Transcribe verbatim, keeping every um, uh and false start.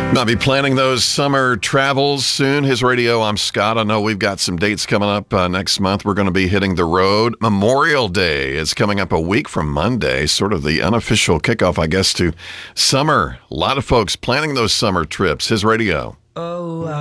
I'll be planning those summer travels soon. His Radio, I'm Scott. I know we've got some dates coming up uh, next month. We're going to be hitting the road. Memorial Day is coming up a week from Monday, sort of the unofficial kickoff, I guess, to summer. A lot of folks planning those summer trips. His Radio. Oh,